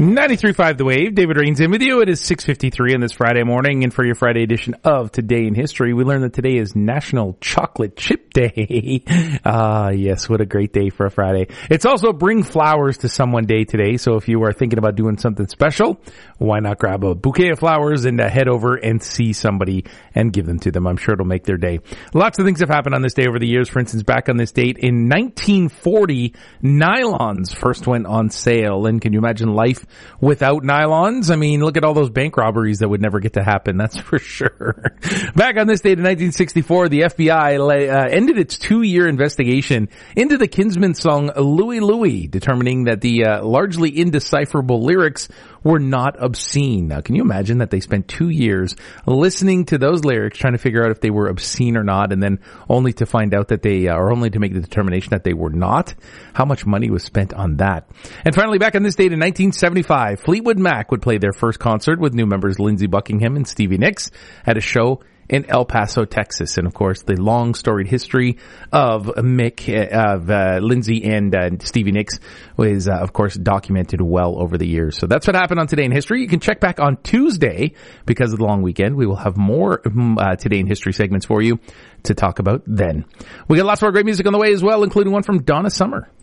93.5 The Wave. David Rains in with you. It is 6:53 on this Friday morning, and for your Friday edition of Today in History, we learned that today is National Chocolate Chip Day. Yes, what a great day for a Friday. It's also Bring Flowers to Someone Day today, so if you are thinking about doing something special, why not grab a bouquet of flowers and head over and see somebody and give them to them. I'm sure it'll make their day. Lots of things have happened on this day over the years. For instance, back on this date in 1940, nylons first went on sale, and can you imagine life without nylons? I mean, look at all those bank robberies that would never get to happen, that's for sure. Back on this date in 1964, the FBI ended its 2-year investigation into the Kinsman song Louie Louie, determining that the largely indecipherable lyrics were not obscene. Now, can you imagine that they spent 2 years listening to those lyrics, trying to figure out if they were obscene or not, and then only to find out that they, or only to make the determination that they were not? How much money was spent on that? And finally, back on this date in 1975, Fleetwood Mac would play their first concert with new members Lindsey Buckingham and Stevie Nicks at a show in El Paso, Texas. And of course, the long storied history of Lindsey and Stevie Nicks was, of course, documented well over the years. So that's what happened on Today in History. You can check back on Tuesday because of the long weekend. We will have more Today in History segments for you to talk about then. We got lots more great music on the way as well, including one from Donna Summer.